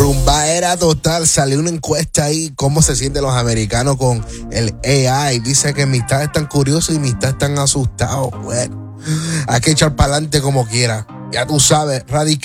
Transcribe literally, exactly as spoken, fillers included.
Rumba era total. Salió una encuesta ahí. ¿Cómo se sienten los americanos con el A I? Dice que mitad están curiosos y mitad están asustados. Bueno, hay que echar para adelante como quiera. Ya tú sabes, radical.